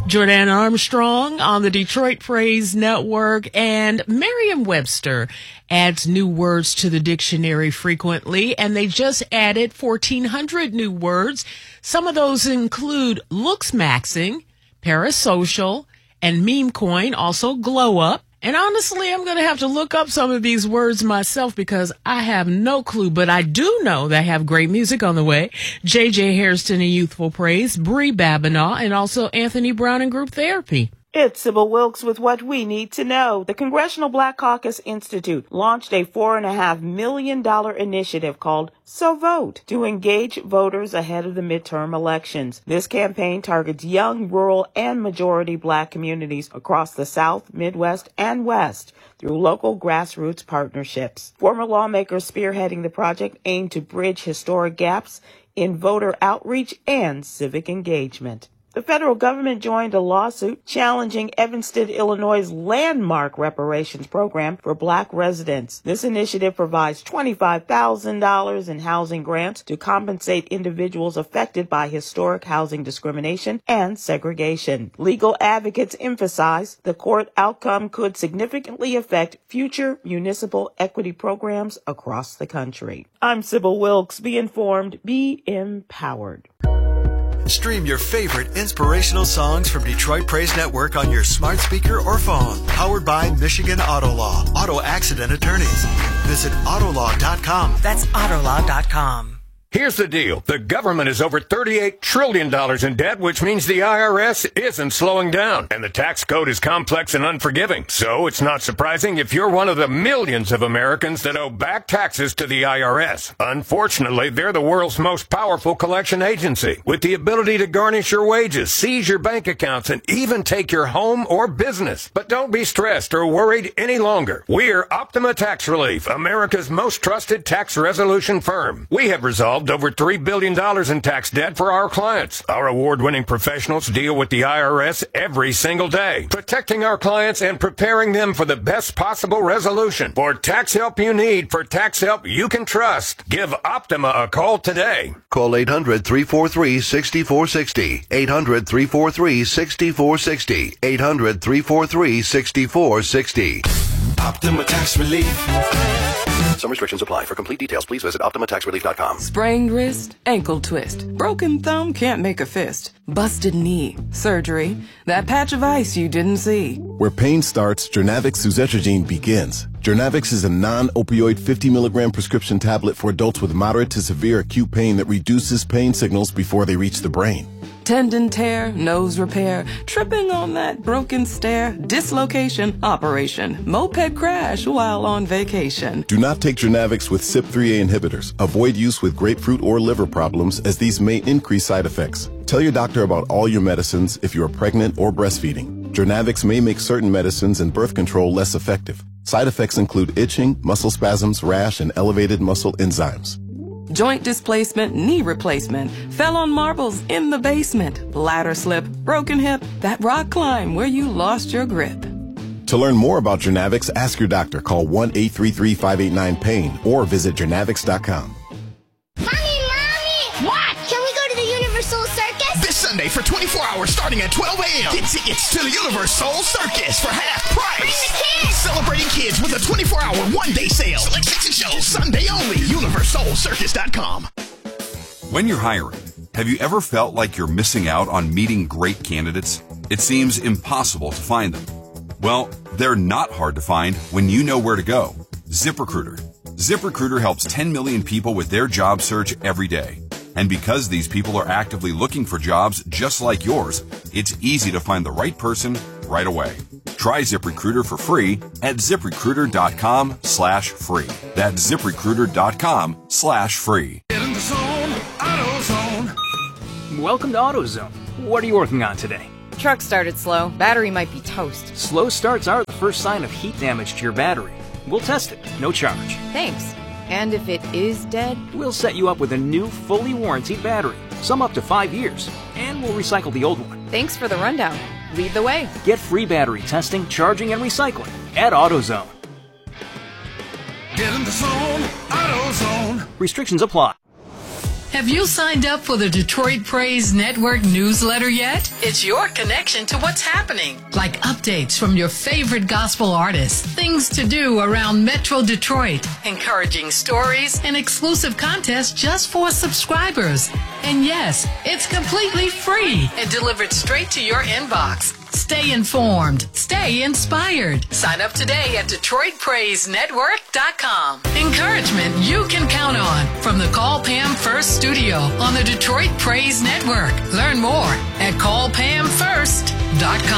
Jordan Armstrong on the Detroit Praise Network, and Merriam-Webster adds new words to the dictionary frequently, and they just added 1,400 new words. Some of those include looks-maxing, parasocial, and meme coin, also glow up. And honestly, I'm going to have to look up some of these words myself because I have no clue, but I do know they have great music on the way. J.J. Hairston and Youthful Praise, Bree Babinaw, and also Anthony Brown and Group Therapy. It's Sybil Wilkes with what we need to know. The Congressional Black Caucus Institute launched a $4.5 million initiative called So Vote to engage voters ahead of the midterm elections. This campaign targets young, rural, and majority Black communities across the South, Midwest, and West through local grassroots partnerships. Former lawmakers spearheading the project aim to bridge historic gaps in voter outreach and civic engagement. The federal government joined a lawsuit challenging Evanston, Illinois' landmark reparations program for Black residents. This initiative provides $25,000 in housing grants to compensate individuals affected by historic housing discrimination and segregation. Legal advocates emphasize the court outcome could significantly affect future municipal equity programs across the country. I'm Sybil Wilkes. Be informed, be empowered. Stream your favorite inspirational songs from Detroit Praise Network on your smart speaker or phone. Powered by Michigan Auto Law. Auto accident attorneys. Visit Autolaw.com. That's Autolaw.com. Here's the deal. The government is over $38 trillion in debt, which means the IRS isn't slowing down. And the tax code is complex and unforgiving. So it's not surprising if you're one of the millions of Americans that owe back taxes to the IRS. Unfortunately, they're the world's most powerful collection agency, with the ability to garnish your wages, seize your bank accounts, and even take your home or business. But don't be stressed or worried any longer. We're Optima Tax Relief, America's most trusted tax resolution firm. We have resolved over $3 billion in tax debt for our clients. Our award-winning professionals deal with the IRS every single day, protecting our clients and preparing them for the best possible resolution. For tax help you need, for tax help you can trust, give Optima a call today. Call 800-343-6460. 800-343-6460. 800-343-6460. Optima Tax Relief. Some restrictions apply. For complete details, please visit OptimaTaxRelief.com. Sprained wrist, ankle twist, broken thumb, can't make a fist, busted knee, surgery, that patch of ice you didn't see. Where pain starts, Jernavix suzetrigine begins. Jernavix is a non-opioid 50 milligram prescription tablet for adults with moderate to severe acute pain that reduces pain signals before they reach the brain. Tendon tear, nose repair, tripping on that broken stair, dislocation, operation, moped crash while on vacation. Do not take Jernavix with CYP3A inhibitors. Avoid use with grapefruit or liver problems, as these may increase side effects. Tell your doctor about all your medicines if you are pregnant or breastfeeding. Jernavix may make certain medicines and birth control less effective. Side effects include itching, muscle spasms, rash, and elevated muscle enzymes. Joint displacement, knee replacement, fell on marbles in the basement, ladder slip, broken hip, that rock climb where you lost your grip. To learn more about Jernavix, ask your doctor. Call 1-833-589-PAIN or visit Jernavix.com. Mommy! What? Can we go to the Universal Circus? This Sunday for 24 hours starting at 12 a.m. Get tickets to the Universal Circus for half price. Bring the kids! Celebrating kids with a 24-hour one-day sale. Select 6 shows Sunday only. UniversalCircus.com. When you're hiring, have you ever felt like you're missing out on meeting great candidates? It seems impossible to find them. Well, they're not hard to find when you know where to go. ZipRecruiter. ZipRecruiter helps 10 million people with their job search every day. And because these people are actively looking for jobs just like yours, it's easy to find the right person right away. Try ZipRecruiter for free at ZipRecruiter.com/free. That's ZipRecruiter.com/free. Get in the zone, AutoZone. Welcome to AutoZone. What are you working on today? Truck started slow. Battery might be toast. Slow starts are the first sign of heat damage to your battery. We'll test it, no charge. Thanks. And if it is dead? We'll set you up with a new, fully warranted battery, some up to 5 years, and we'll recycle the old one. Thanks for the rundown. Lead the way. Get free battery testing, charging, and recycling at AutoZone. Get in the zone, AutoZone. Restrictions apply. Have you signed up for the Detroit Praise Network newsletter yet? It's your connection to what's happening, like updates from your favorite gospel artists, things to do around Metro Detroit, encouraging stories, and exclusive contests just for subscribers. And yes, it's completely free and delivered straight to your inbox. Stay informed. Stay inspired. Sign up today at DetroitPraiseNetwork.com. Encouragement you can count on from the Call Pam First studio on the Detroit Praise Network. Learn more at CallPamFirst.com.